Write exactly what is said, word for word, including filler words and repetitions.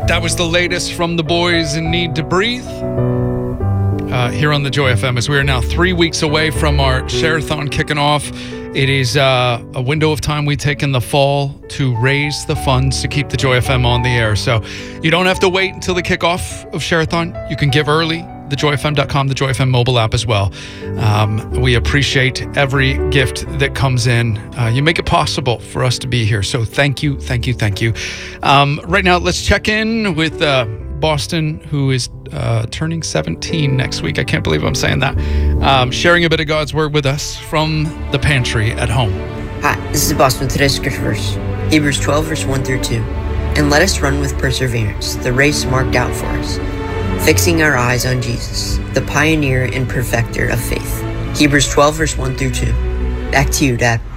That was the latest from the boys in Need to Breathe uh, here on the Joy F M, as we are now three weeks away from our Share-a-thon kicking off. It is uh, a window of time we take in the fall to raise the funds to keep the Joy F M on the air. So you don't have to wait until the kickoff of Share-a-thon. You can give early. the joy f m dot com, the Joy F M mobile app as well. Um, we appreciate every gift that comes in. Uh, you make it possible for us to be here. So thank you, thank you, thank you. Um, right now, let's check in with uh, Boston, who is uh, turning seventeen next week. I can't believe I'm saying that. Um, sharing a bit of God's word with us from the pantry at home. Hi, this is Boston with today's scripture verse, Hebrews twelve, verse one through two. And let us run with perseverance the race marked out for us, fixing our eyes on Jesus, the pioneer and perfecter of faith. Hebrews twelve, verse one through two. Back to you, Dad.